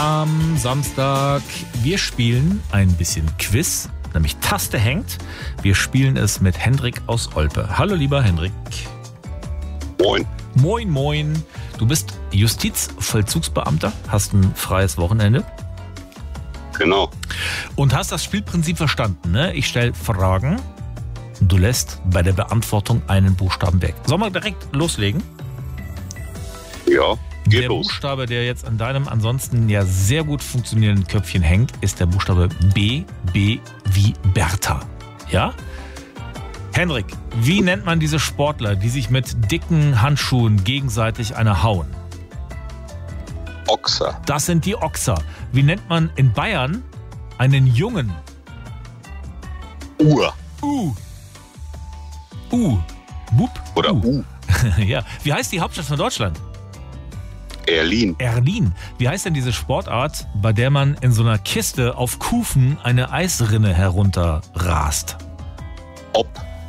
am Samstag. Wir spielen ein bisschen Quiz, nämlich Taste hängt. Wir spielen es mit Hendrik aus Olpe. Hallo lieber Hendrik. Moin. Moin, moin. Du bist Justizvollzugsbeamter, hast ein freies Wochenende. Genau. Und hast das Spielprinzip verstanden, ne? Ich stelle Fragen und du lässt bei der Beantwortung einen Buchstaben weg. Sollen wir direkt loslegen? Ja, geht der los. Buchstabe, der jetzt an deinem ansonsten ja sehr gut funktionierenden Köpfchen hängt, ist der Buchstabe B. B wie Bertha. Ja? Hendrik, wie nennt man diese Sportler, die sich mit dicken Handschuhen gegenseitig eine hauen? Ochser. Das sind die Ochser. Wie nennt man in Bayern einen Jungen? Uhr. Bub? Oder U. Ja. Wie heißt die Hauptstadt von Deutschland? Erlin. Erlin. Wie heißt denn diese Sportart, bei der man in so einer Kiste auf Kufen eine Eisrinne herunterrast? Ob.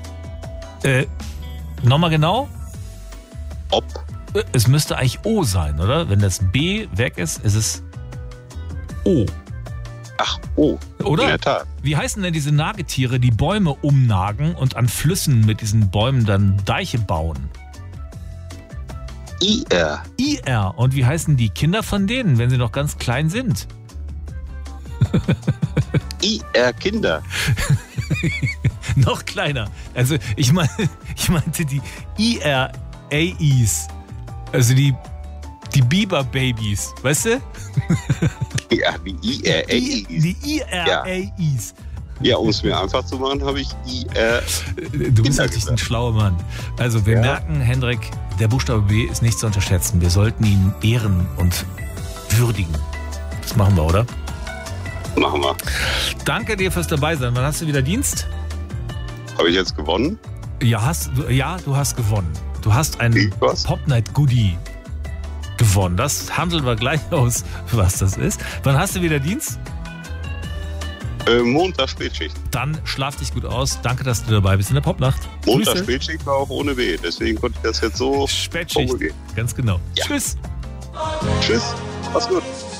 Nochmal genau? Ob. Es müsste eigentlich O sein, oder? Wenn das B weg ist, ist es O. Ach, O. Oder? In der Tat. Wie heißen denn diese Nagetiere, die Bäume umnagen und an Flüssen mit diesen Bäumen dann Deiche bauen? IR. IR. Und wie heißen die Kinder von denen, wenn sie noch ganz klein sind? IR Kinder. Noch kleiner. Also ich meinte die IRAIs. Also die Biber-Babys. Weißt du? Ja, die IRAIs. Die IRAIs. Ja, um es mir einfach zu machen, habe ich IR. Du bist natürlich ein schlauer Mann. Also wir merken, Hendrik, der Buchstabe B ist nicht zu unterschätzen. Wir sollten ihn ehren und würdigen. Das machen wir, oder? Machen wir. Danke dir fürs Dabeisein. Wann hast du wieder Dienst? Habe ich jetzt gewonnen? Ja, du hast gewonnen. Du hast ein Pop-Night-Goodie gewonnen. Das handeln wir gleich aus, was das ist. Wann hast du wieder Dienst? Montag Spätschicht. Dann schlaf dich gut aus. Danke, dass du dabei bist in der Popnacht. Montag Grüße. Spätschicht war auch ohne B. Deswegen konnte ich das jetzt so Spätschicht. umgehen. Ganz genau. Ja. Tschüss. Tschüss. Mach's gut.